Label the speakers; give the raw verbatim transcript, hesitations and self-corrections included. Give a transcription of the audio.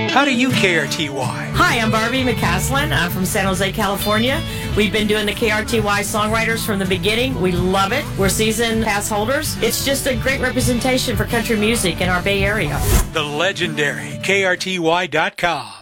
Speaker 1: How do you K R T Y?
Speaker 2: Hi, I'm Barbie McCaslin. I'm from San Jose, California. We've been doing the K R T Y Songwriters from the beginning. We love it. We're season pass holders. It's just a great representation for country music in our Bay Area.
Speaker 1: The legendary K R T Y dot com.